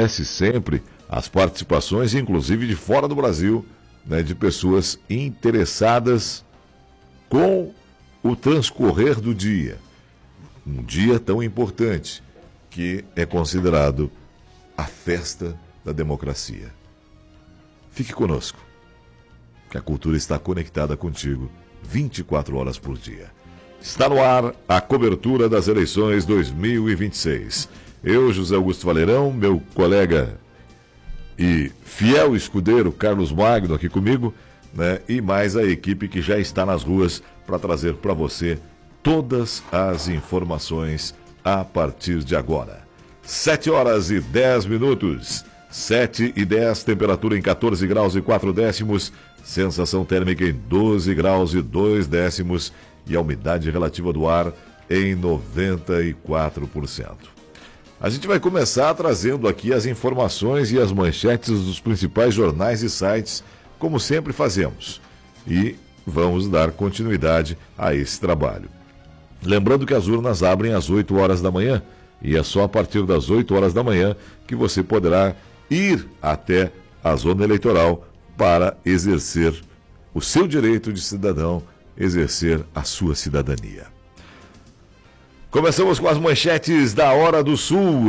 agradece sempre as participações, inclusive de fora do Brasil, né, de pessoas interessadas com o transcorrer do dia. Um dia tão importante que é considerado a festa da democracia. Fique conosco, que a cultura está conectada contigo 24 horas por dia. Está no ar a cobertura das eleições 2026. Eu, José Augusto Valerão, meu colega e fiel escudeiro Carlos Magno aqui comigo, né, e mais a equipe que já está nas ruas para trazer para você todas as informações a partir de agora. 7 horas e 10 minutos, 7 e 10, temperatura em 14 graus e 4 décimos, sensação térmica em 12 graus e 2 décimos e a umidade relativa do ar em 94%. A gente vai começar trazendo aqui as informações e as manchetes dos principais jornais e sites, como sempre fazemos. E vamos dar continuidade a esse trabalho. Lembrando que as urnas abrem às 8 horas da manhã e é só a partir das 8 horas da manhã que você poderá ir até a zona eleitoral para exercer o seu direito de cidadão, exercer a sua cidadania. Começamos com as manchetes da Hora do Sul.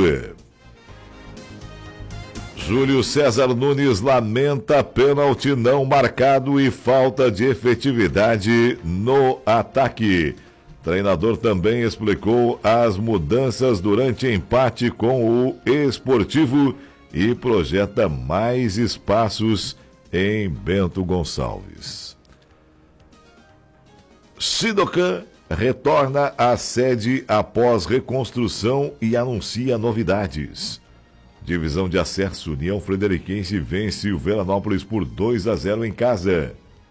Júlio César Nunes lamenta pênalti não marcado e falta de efetividade no ataque. Treinador também explicou as mudanças durante empate com o Esportivo e projeta mais espaços em Bento Gonçalves. Sidocan retorna à sede após reconstrução e anuncia novidades. Divisão de acesso, União Frederiquense vence o Veranópolis por 2-0 em casa.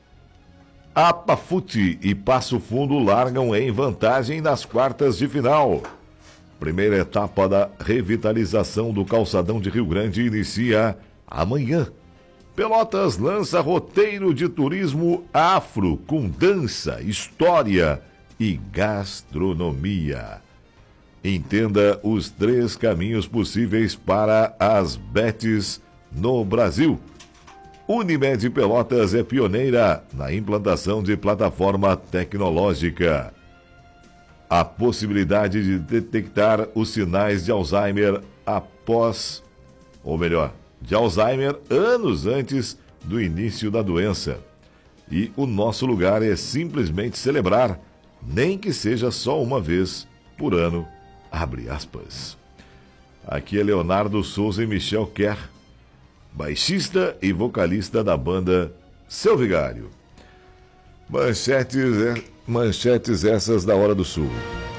Apafute e Passo Fundo largam em vantagem nas quartas de final. Primeira etapa da revitalização do calçadão de Rio Grande inicia amanhã. Pelotas lança roteiro de turismo afro com dança, história e gastronomia. Entenda os 3 caminhos possíveis para as bets no Brasil. Unimed Pelotas é pioneira na implantação de plataforma tecnológica. A possibilidade de detectar os sinais de Alzheimer de Alzheimer anos antes do início da doença. E o nosso lugar é simplesmente celebrar, nem que seja só uma vez por ano, abre aspas. Aqui é Leonardo Souza e Michel Kerr, baixista e vocalista da banda Seu Vigário. Manchetes essas da Hora do Sul.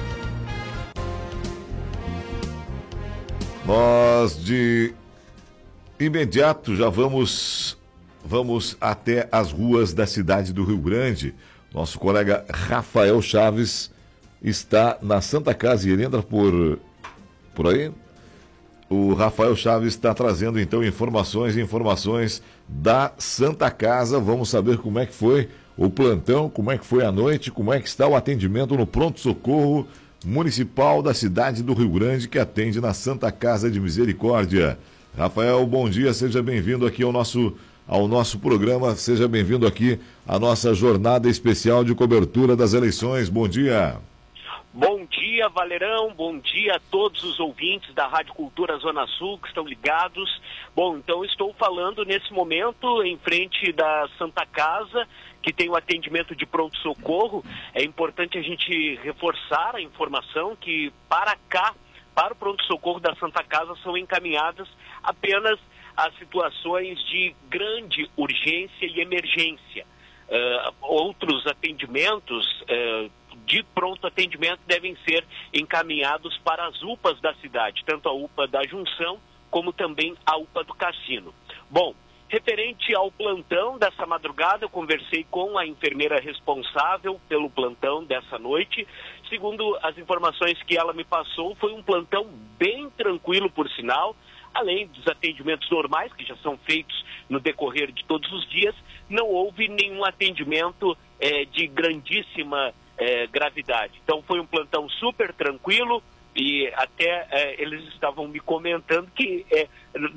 Nós de imediato já vamos até as ruas da cidade do Rio Grande. Nosso colega Rafael Chaves está na Santa Casa e ele entra por aí. O Rafael Chaves está trazendo então informações da Santa Casa. Vamos saber como é que foi o plantão, como é que foi a noite, como é que está o atendimento no pronto-socorro municipal da cidade do Rio Grande, que atende na Santa Casa de Misericórdia. Rafael, bom dia, seja bem-vindo aqui ao nosso programa, seja bem-vindo aqui à nossa jornada especial de cobertura das eleições. Bom dia. Bom dia, Valerão, bom dia a todos os ouvintes da Rádio Cultura Zona Sul que estão ligados. Bom, então estou falando nesse momento em frente da Santa Casa, que tem o atendimento de pronto-socorro. É importante a gente reforçar a informação que para o pronto-socorro da Santa Casa, são encaminhadas apenas as situações de grande urgência e emergência. Outros atendimentos de pronto atendimento devem ser encaminhados para as UPAs da cidade, tanto a UPA da Junção como também a UPA do Cassino. Bom, referente ao plantão dessa madrugada, eu conversei com a enfermeira responsável pelo plantão dessa noite. Segundo as informações que ela me passou, foi um plantão bem tranquilo, por sinal. Além dos atendimentos normais, que já são feitos no decorrer de todos os dias, não houve nenhum atendimento de grandíssima gravidade. Então foi um plantão super tranquilo e até eles estavam me comentando que